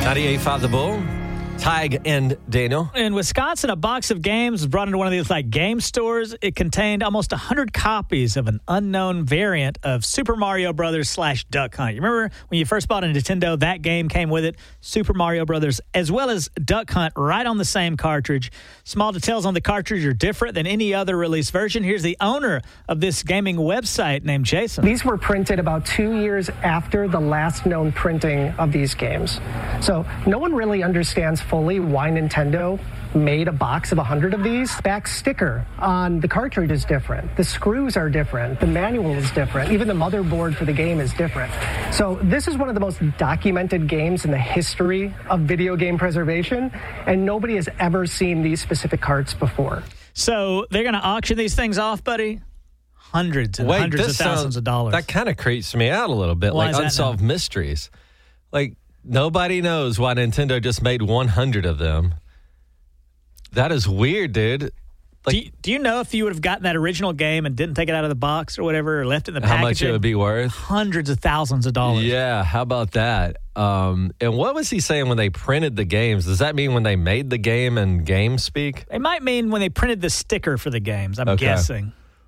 98.5 The Bull. Tig and Daniel. In Wisconsin, a box of games was brought into one of these game stores. It contained almost 100 copies of an unknown variant of Super Mario Brothers / Duck Hunt. You remember when you first bought a Nintendo, that game came with it, Super Mario Brothers, as well as Duck Hunt, right on the same cartridge. Small details on the cartridge are different than any other release version. Here's the owner of this gaming website named Jason. These were printed about 2 years after the last known printing of these games. So no one really understands fully why Nintendo made a box of 100 of these. Back sticker on the cartridge is different. The screws are different. The manual is different. Even the motherboard for the game is different. So this is one of the most documented games in the history of video game preservation, and nobody has ever seen these specific carts before. So they're going to auction these things off, buddy? Hundreds and hundreds of thousands of dollars. That kind of creeps me out a little bit, Why like is that unsolved mysteries. Like, nobody knows why Nintendo just made 100 of them. That is weird, dude. Like, do you know if you would have gotten that original game and didn't take it out of the box or whatever, or left it in the packaging? How much it would be worth? Hundreds of thousands of dollars. Yeah, how about that? And what was he saying when they printed the games? Does that mean when they made the game in game speak? It might mean when they printed the sticker for the games, I'm guessing.